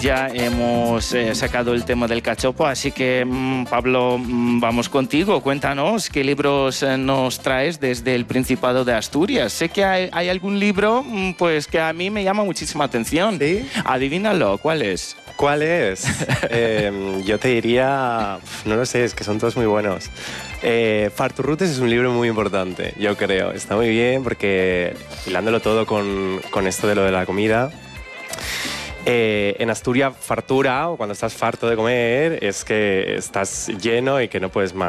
ya hemos sacado el tema del cachopo, así que Pablo, vamos contigo. Cuéntanos qué libros nos traes desde el Principado de Asturias. Sé que hay algún libro pues que a mí me llama muchísima atención. ¿Sí? Adivínalo, ¿cuál es? ¿Cuál es? Yo te diría... No lo sé, es que son todos muy buenos. Farturrutes es un libro muy importante, yo creo. Está muy bien porque, hilándolo todo con esto de lo de la comida, en Asturias, fartura, o cuando estás farto de comer, es que estás lleno y que no puedes más.